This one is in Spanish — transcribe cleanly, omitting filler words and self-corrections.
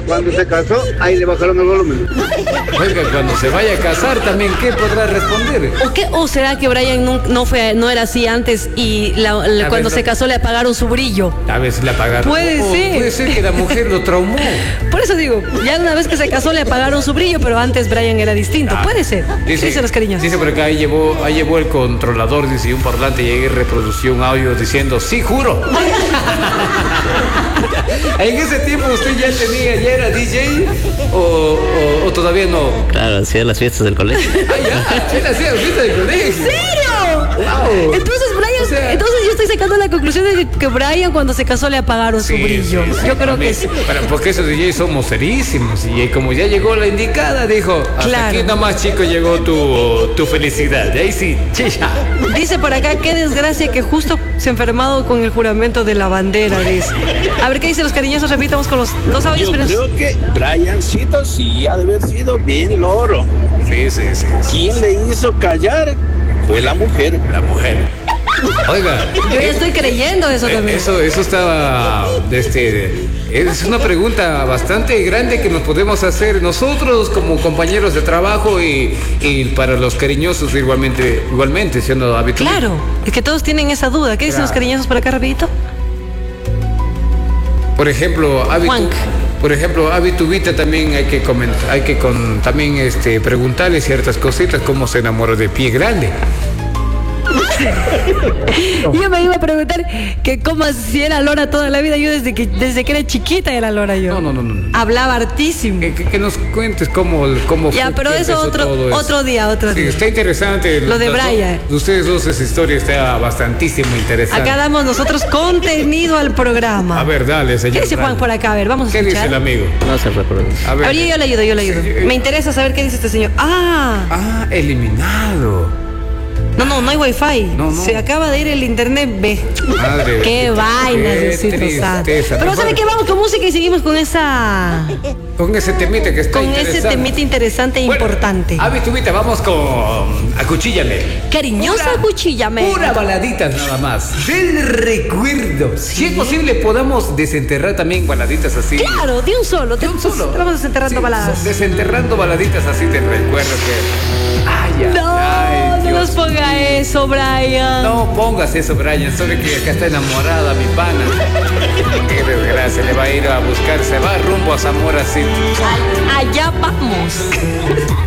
Cuando se casó, ahí le bajaron el volumen. Oiga, cuando se vaya a casar también, ¿qué podrá responder? ¿O qué? ¿O será que Brian no era así antes y cuando se casó le apagaron su brillo? A veces le apagaron. Puede ser. Puede ser que la mujer lo traumó. Por eso digo, ya una vez que se casó le apagaron su brillo, pero antes Brian era distinto. Puede ser. Dice las cariñas. Dice por acá, ahí llevó el controlador, dice, y un parlante y ahí reprodució un audio diciendo, sí, juro. ¿En ese tiempo usted ya era DJ o todavía no? Claro, hacía las fiestas del colegio. ¿Quién hacía las fiestas del colegio? ¿En serio? Wow. Entonces Brian, entonces yo estoy sacando la conclusión de que Brian cuando se casó le apagaron su brillo. Sí, yo creo que sí. Porque esos DJs somos serísimos y como ya llegó la indicada, dijo, hasta aquí nomás, chico, llegó tu felicidad. Y ahí sí, chicha. Dice por acá, qué desgracia que justo se ha enfermado con el juramento de la bandera, dice. A ver, ¿qué dicen los cariñosos? Repitamos con los dos audios. Yo creo que Briancito sí ha de haber sido bien loro. Sí. ¿Quién le hizo callar? Fue la mujer. La mujer. Oiga. Yo ya estoy creyendo eso también. Eso estaba... es una pregunta bastante grande que nos podemos hacer nosotros como compañeros de trabajo y para los cariñosos igualmente siendo habitual. Claro, es que todos tienen esa duda. ¿Qué dicen los cariñosos por acá, rapidito? Por ejemplo, Habitubita también hay que comentar, también preguntarle ciertas cositas, cómo se enamoró de Pie Grande. Yo me iba a preguntar que cómo si era Lora toda la vida. Yo desde que era chiquita era Lora yo. No. Hablaba hartísimo. Que nos cuentes cómo ya, fue, pero eso otro día. Sí, está interesante. Lo de Brian. Ustedes dos, esa historia está bastantísimo interesante. Acá damos nosotros contenido al programa. A ver, dale, señor. ¿Qué dice Juan por acá? A ver, vamos a escuchar. ¿Qué dice el amigo? No se reproduce. A ver, yo le ayudo. Sí, Me interesa saber qué dice este señor. Eliminado. No hay wifi. No. Se acaba de ir el internet, ve. Madre. Qué vaina, Diosito Santo. Pero ¿sabe qué? Vamos con música y seguimos con con ese temita que está interesante. Ese temita interesante e importante. Habitubita, vamos con Acuchíllame. Cariñosa, acuchíllame. Pura baladitas nada más. Del recuerdo. Sí. Si es posible, podamos desenterrar también baladitas así. Claro, de un solo. De un solo. Vamos desenterrando baladas. Desenterrando baladitas así del recuerdo que... No nos ponga eso, Brian. No pongas eso, Brian. Sabe que acá está enamorada mi pana. Qué desgracia, le va a ir a buscar. Se va rumbo a Zamora City. Allá vamos.